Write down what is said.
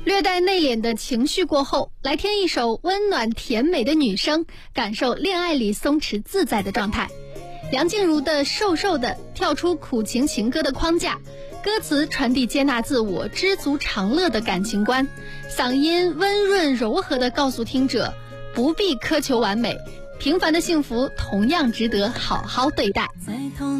略带内敛的情绪过后，来听一首温暖甜美的女声，感受恋爱里松弛自在的状态。梁静茹的瘦瘦的跳出苦情情歌的框架，歌词传递接纳自我、知足常乐的感情观，嗓音温润柔和地告诉听者，不必苛求完美，平凡的幸福同样值得好好对待。